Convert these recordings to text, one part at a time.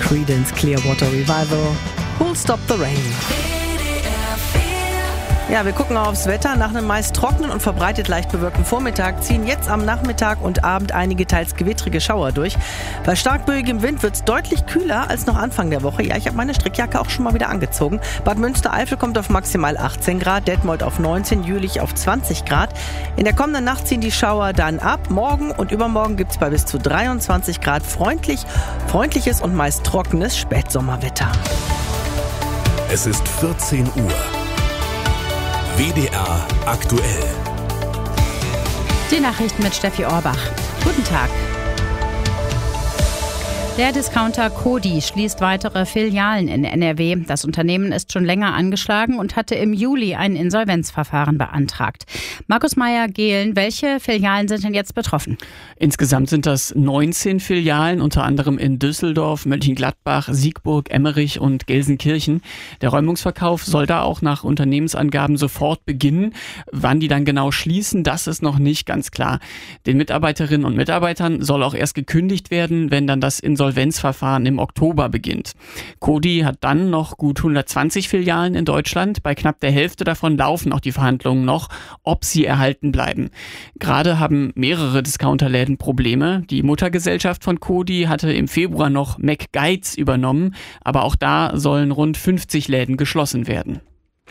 Creedence Clearwater Revival, Who'll Stop the Rain. Ja, wir gucken aufs Wetter. Nach einem meist trockenen und verbreitet leicht bewölkten Vormittag ziehen jetzt am Nachmittag und Abend einige teils gewittrige Schauer durch. Bei stark böigem Wind wird es deutlich kühler als noch Anfang der Woche. Ja, ich habe meine Strickjacke auch schon mal wieder angezogen. Bad Münstereifel kommt auf maximal 18 Grad, Detmold auf 19, Jülich auf 20 Grad. In der kommenden Nacht ziehen die Schauer dann ab. Morgen und übermorgen gibt es bei bis zu 23 Grad freundliches und meist trockenes Spätsommerwetter. Es ist 14 Uhr. WDR aktuell. Die Nachrichten mit Steffi Orbach. Guten Tag. Der Discounter Coty schließt weitere Filialen in NRW. Das Unternehmen ist schon länger angeschlagen und hatte im Juli ein Insolvenzverfahren beantragt. Markus Meyer-Gehlen, welche Filialen sind denn jetzt betroffen? Insgesamt sind das 19 Filialen, unter anderem in Düsseldorf, Mönchengladbach, Siegburg, Emmerich und Gelsenkirchen. Der Räumungsverkauf soll da auch nach Unternehmensangaben sofort beginnen. Wann die dann genau schließen, das ist noch nicht ganz klar. Den Mitarbeiterinnen und Mitarbeitern soll auch erst gekündigt werden, wenn dann das Insolvenzverfahren im Oktober beginnt. Coty hat dann noch gut 120 Filialen in Deutschland. Bei knapp der Hälfte davon laufen auch die Verhandlungen noch, ob sie erhalten bleiben. Gerade haben mehrere Discounterläden Probleme. Die Muttergesellschaft von Coty hatte im Februar noch McGuides übernommen, aber auch da sollen rund 50 Läden geschlossen werden.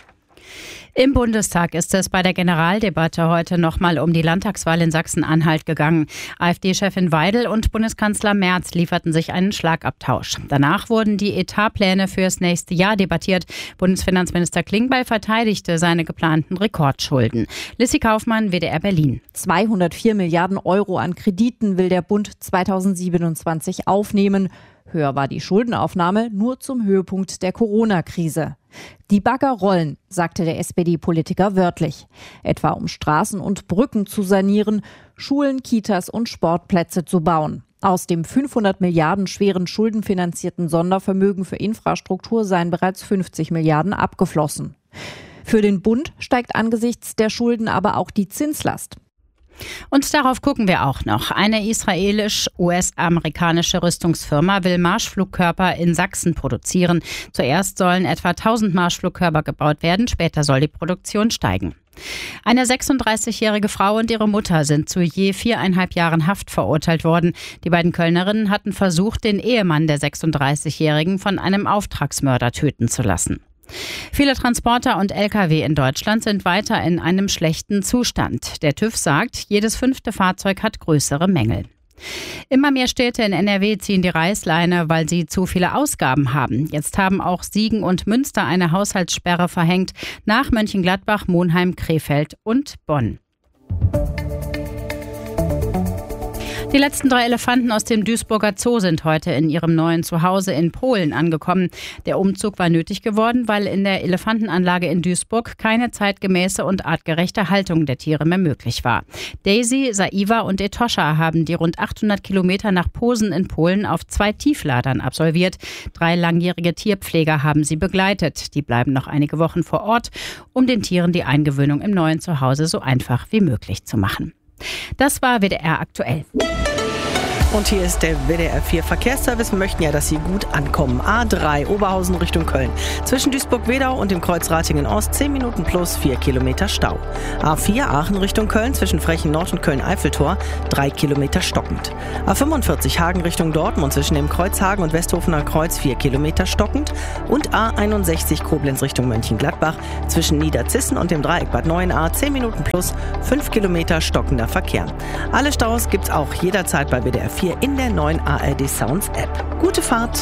Im Bundestag ist es bei der Generaldebatte heute nochmal um die Landtagswahl in Sachsen-Anhalt gegangen. AfD-Chefin Weidel und Bundeskanzler Merz lieferten sich einen Schlagabtausch. Danach wurden die Etatpläne fürs nächste Jahr debattiert. Bundesfinanzminister Klingbeil verteidigte seine geplanten Rekordschulden. Lissy Kaufmann, WDR Berlin. 204 Milliarden Euro an Krediten will der Bund 2027 aufnehmen. Höher war die Schuldenaufnahme nur zum Höhepunkt der Corona-Krise. Die Bagger rollen, sagte der SPD-Politiker wörtlich. Etwa um Straßen und Brücken zu sanieren, Schulen, Kitas und Sportplätze zu bauen. Aus dem 500 Milliarden schweren schuldenfinanzierten Sondervermögen für Infrastruktur seien bereits 50 Milliarden abgeflossen. Für den Bund steigt angesichts der Schulden aber auch die Zinslast. Und darauf gucken wir auch noch. Eine israelisch-US-amerikanische Rüstungsfirma will Marschflugkörper in Sachsen produzieren. Zuerst sollen etwa 1000 Marschflugkörper gebaut werden, später soll die Produktion steigen. Eine 36-jährige Frau und ihre Mutter sind zu je 4,5 Jahren Haft verurteilt worden. Die beiden Kölnerinnen hatten versucht, den Ehemann der 36-Jährigen von einem Auftragsmörder töten zu lassen. Viele Transporter und Lkw in Deutschland sind weiter in einem schlechten Zustand. Der TÜV sagt, jedes 5. Fahrzeug hat größere Mängel. Immer mehr Städte in NRW ziehen die Reißleine, weil sie zu viele Ausgaben haben. Jetzt haben auch Siegen und Münster eine Haushaltssperre verhängt, nach Mönchengladbach, Monheim, Krefeld und Bonn. Die letzten 3 Elefanten aus dem Duisburger Zoo sind heute in ihrem neuen Zuhause in Polen angekommen. Der Umzug war nötig geworden, weil in der Elefantenanlage in Duisburg keine zeitgemäße und artgerechte Haltung der Tiere mehr möglich war. Daisy, Saiwa und Etosha haben die rund 800 Kilometer nach Posen in Polen auf 2 Tiefladern absolviert. 3 langjährige Tierpfleger haben sie begleitet. Die bleiben noch einige Wochen vor Ort, um den Tieren die Eingewöhnung im neuen Zuhause so einfach wie möglich zu machen. Das war WDR aktuell. Und hier ist der WDR 4 Verkehrsservice. Wir möchten ja, dass Sie gut ankommen. A3 Oberhausen Richtung Köln. Zwischen Duisburg-Wedau und dem Kreuz Ratingen-Ost 10 Minuten plus 4 Kilometer Stau. A4 Aachen Richtung Köln zwischen Frechen Nord und Köln-Eiffeltor 3 Kilometer stockend. A45 Hagen Richtung Dortmund zwischen dem Kreuz Hagen und Westhofener Kreuz 4 Kilometer stockend. Und A61 Koblenz Richtung Mönchengladbach zwischen Niederzissen und dem Dreieck Bad Neuenahr 10 Minuten plus 5 Kilometer stockender Verkehr. Alle Staus gibt's auch jederzeit bei WDR 4 in der neuen ARD Sounds App. Gute Fahrt!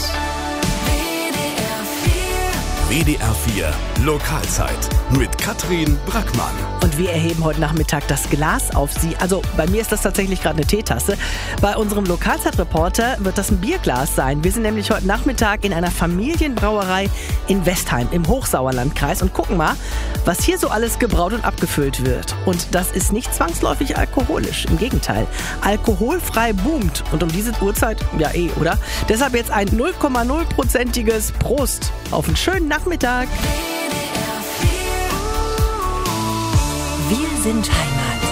WDR 4 Lokalzeit mit Katrin Brackmann. Und wir erheben heute Nachmittag das Glas auf Sie. Also bei mir ist das tatsächlich gerade eine Teetasse. Bei unserem Lokalzeitreporter wird das ein Bierglas sein. Wir sind nämlich heute Nachmittag in einer Familienbrauerei in Westheim im Hochsauerlandkreis und gucken mal, was hier so alles gebraut und abgefüllt wird. Und das ist nicht zwangsläufig alkoholisch. Im Gegenteil, alkoholfrei boomt. Und um diese Uhrzeit, ja oder? Deshalb jetzt ein 0,0%iges Prost auf einen schönen Nachmittag. Wir sind Heimat.